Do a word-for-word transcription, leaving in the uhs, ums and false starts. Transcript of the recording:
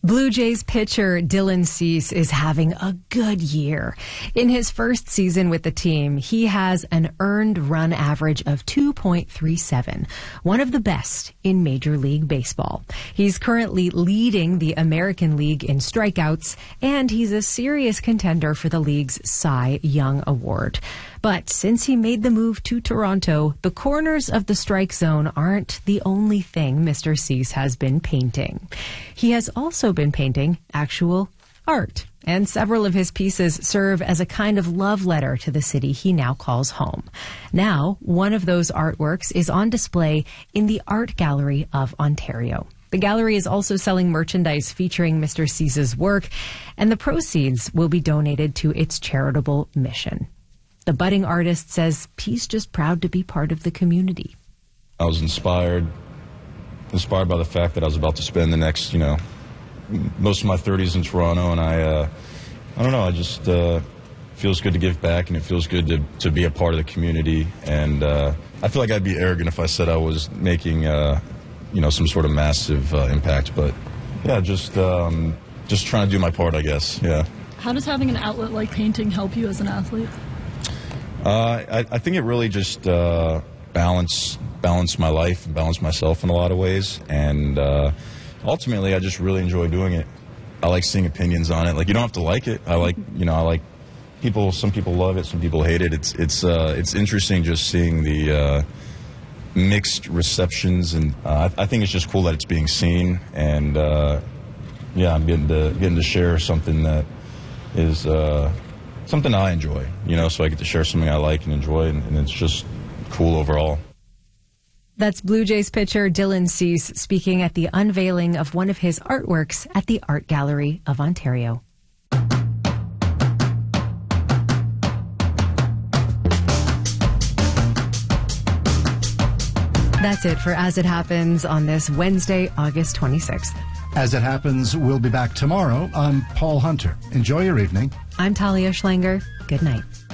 Blue Jays pitcher Dylan Cease is having a good year. In his first season with the team, he has an earned run average of two point three seven, one of the best in Major League Baseball. He's currently leading the American League in strikeouts, and he's a serious contender for the league's Cy Young Award. But since he made the move to Toronto, the corners of the strike zone aren't the only thing Mister Cease has been painting. He has also been painting actual art, and several of his pieces serve as a kind of love letter to the city he now calls home. Now, one of those artworks is on display in the Art Gallery of Ontario. The gallery is also selling merchandise featuring Mister Cease's work, and the proceeds will be donated to its charitable mission. The budding artist says he's just proud to be part of the community. I was inspired, inspired by the fact that I was about to spend the next, you know, most of my thirties in Toronto, and I, uh, I don't know, I just, uh, feels good to give back, and it feels good to, to be a part of the community, and uh, I feel like I'd be arrogant if I said I was making, uh, you know, some sort of massive uh, impact, but yeah, just, um, just trying to do my part, I guess, yeah. How does having an outlet like painting help you as an athlete? Uh, I, I think it really just uh, balance balance my life and balance myself in a lot of ways, and uh, ultimately, I just really enjoy doing it. I like seeing opinions on it. Like, you don't have to like it. I like, you know, I like people. Some people love it. Some people hate it. It's it's uh, it's interesting just seeing the uh, mixed receptions, and uh, I, I think it's just cool that it's being seen. And uh, yeah, I'm getting to getting to share something that is. Uh, Something I enjoy, you know, so I get to share something I like and enjoy, and, and it's just cool overall. That's Blue Jays pitcher Dylan Cease speaking at the unveiling of one of his artworks at the Art Gallery of Ontario. That's it for As It Happens on this Wednesday, August twenty-sixth. As It Happens, we'll be back tomorrow. I'm Paul Hunter. Enjoy your evening. I'm Talia Schlanger. Good night.